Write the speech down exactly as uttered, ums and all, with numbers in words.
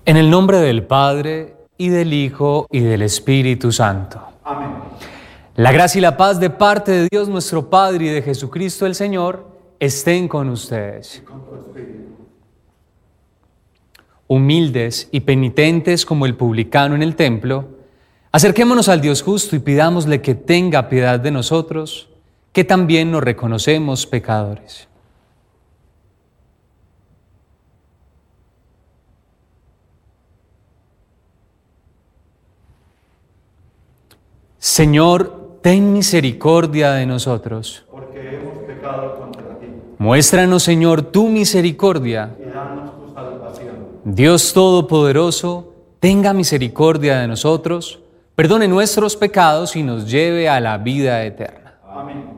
En el nombre del Padre, y del Hijo, y del Espíritu Santo. Amén. La gracia y la paz de parte de Dios nuestro Padre y de Jesucristo el Señor estén con ustedes. Humildes y penitentes como el publicano en el templo, acerquémonos al Dios justo y pidámosle que tenga piedad de nosotros, que también nos reconocemos pecadores. Señor, ten misericordia de nosotros. Porque hemos pecado contra ti. Muéstranos, Señor, tu misericordia. Y danos tu salvación. Dios Todopoderoso, tenga misericordia de nosotros, perdone nuestros pecados y nos lleve a la vida eterna. Amén.